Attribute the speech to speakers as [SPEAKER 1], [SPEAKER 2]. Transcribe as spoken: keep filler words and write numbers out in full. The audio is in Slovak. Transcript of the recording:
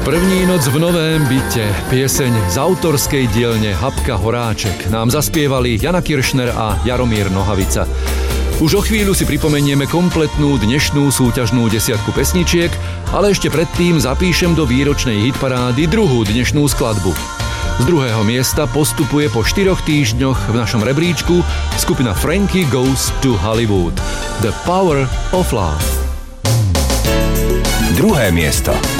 [SPEAKER 1] První noc v novém byte, pieseň z autorskej dielne Habka Horáček nám zaspievali Jana Kiršner a Jaromír Nohavica. Už o chvíľu si pripomenieme kompletnú dnešnú súťažnú desiatku pesničiek, ale ešte predtým zapíšem do výročnej hitparády druhú dnešnú skladbu. Z druhého miesta postupuje po štyroch týždňoch v našom rebríčku skupina Frankie Goes to Hollywood. The Power of Love.
[SPEAKER 2] Druhé miesto.